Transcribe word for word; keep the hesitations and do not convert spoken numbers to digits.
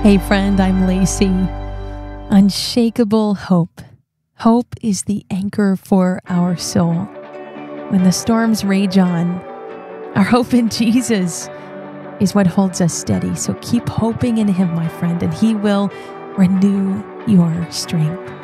Hey friend, I'm Lacey. Unshakable hope. Hope is the anchor for our soul. When the storms rage on, our hope in Jesus is what holds us steady. So keep hoping in Him, my friend, and He will renew your strength.